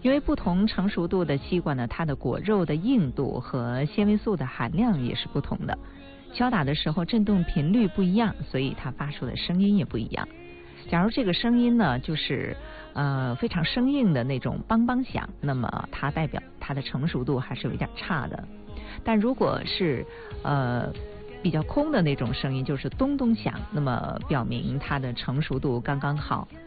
因为不同成熟度的西瓜呢，它的果肉的硬度和纤维素的含量也是不同的。敲打的时候振动频率不一样，所以它发出的声音也不一样。假如这个声音呢，就是非常生硬的那种梆梆响，那么它代表它的成熟度还是有一点差的。但如果是比较空的那种声音，就是咚咚响，那么表明它的成熟度刚刚好。